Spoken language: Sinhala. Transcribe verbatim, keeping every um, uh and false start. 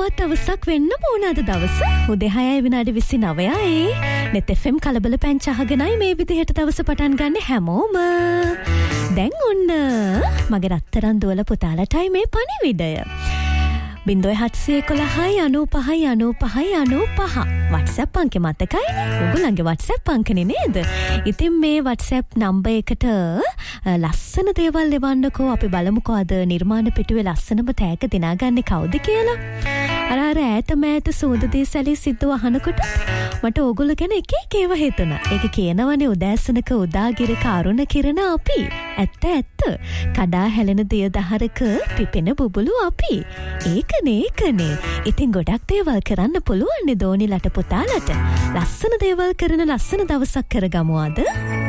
තවත් දවසක් වෙන්න ඕන අද දවස. උදේ හයයි විනාඩි විසිනවයයි. net F M කලබල පැංච අහගෙනයි මේ විදිහට දවස පටන් ගන්න හැමෝම. දැන් ඔන්න මගේ රත්තරන් දුවල පුතාලටයි මේ පණිවිඩය. බින්දොයි හත්සිය එකොළහයි අනූපහයි අනූපහයි අනූපහ WhatsApp අංකෙ මතකයිනේ. ඔයගොල්ලන්ගේ WhatsApp අංකනේ නේද? ඉතින් මේ WhatsApp නම්බර් එකට ලස්සන දේවල් ලෙවන්නකෝ. අපි බලමුකෝ අද නිර්මාණ පිටුවේ ලස්සනම තෑග්ග දිනාගන්නේ කවුද කියලා. අර අර ඈත මෑත සූදදී සැලී සිද්ධ අහනකොට මට ඕගොල්ලෝ ගැන එක එක ඒවා හිතුණා. ඒක කියනවනේ උදෑසනක උදාගිර කරුණ කිරණ අපි. ඇත්ත ඇත්ත. කඩා හැලෙන දිය දහරක පිපෙන බුබුලු අපි. ඒකනේ ඒකනේ. ඉතින් ගොඩක් දේවල් කරන්න පුළුවන් නේ දෝනිලට පුතාලට. ලස්සන දේවල් කරන ලස්සන දවසක් කරගමු අද.